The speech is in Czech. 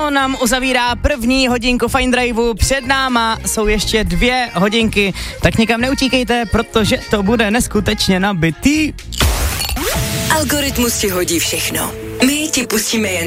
To nám uzavírá první hodinku Fine Driveu. Před náma jsou ještě 2 hodinky, tak nikam neutíkejte, protože to bude neskutečně nabitý. Algoritmus ti hodí všechno. My ti pustíme jen